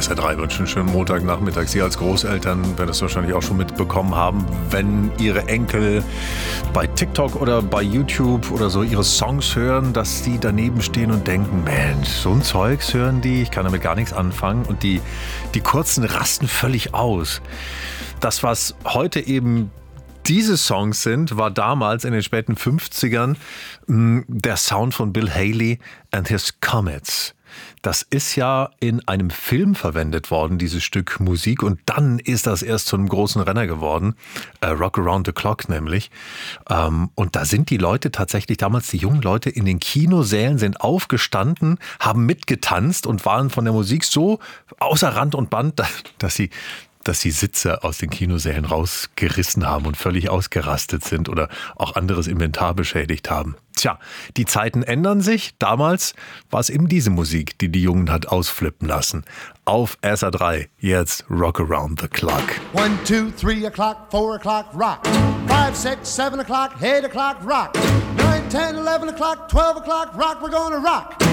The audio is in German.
SR3 wünschen einen schönen Montagnachmittag. Sie als Großeltern werden es wahrscheinlich auch schon mitbekommen haben, wenn ihre Enkel bei TikTok oder bei YouTube oder so ihre Songs hören, dass die daneben stehen und denken, Mensch, so ein Zeugs hören die, ich kann damit gar nichts anfangen. Und die Kurzen rasten völlig aus. Das, was heute eben diese Songs sind, war damals in den späten 50ern der Sound von Bill Haley and His Comets. Das ist ja in einem Film verwendet worden, dieses Stück Musik. Und dann ist das erst zu einem großen Renner geworden. Rock Around the Clock nämlich. Und da sind die Leute tatsächlich, damals die jungen Leute in den Kinosälen sind aufgestanden, haben mitgetanzt und waren von der Musik so außer Rand und Band, dass sie Sitze aus den Kinosälen rausgerissen haben und völlig ausgerastet sind oder auch anderes Inventar beschädigt haben. Tja, die Zeiten ändern sich. Damals war es eben diese Musik, die Jungen hat ausflippen lassen. Auf SR3, jetzt Rock Around the Clock. 1, 2, 3 o'clock, 4 o'clock, rock. 5, 6, 7 o'clock, 8 o'clock, rock. 9, 10, 11 o'clock, 12 o'clock, rock, we're gonna rock.